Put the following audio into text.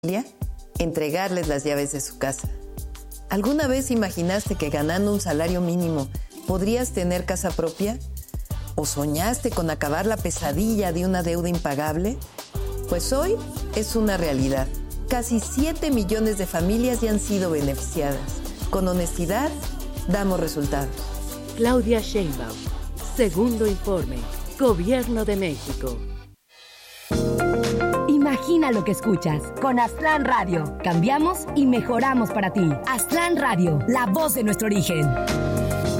entregarles las llaves de su casa. ¿Alguna vez imaginaste que ganando un salario mínimo podrías tener casa propia? ¿O soñaste con acabar la pesadilla de una deuda impagable? Pues hoy es una realidad. Casi 7 millones de familias ya han sido beneficiadas. Con honestidad, damos resultados. Claudia Sheinbaum, segundo informe, Gobierno de México. Imagina lo que escuchas. Con Aztlán Radio. Cambiamos y mejoramos para ti. Aztlán Radio, la voz de nuestro origen.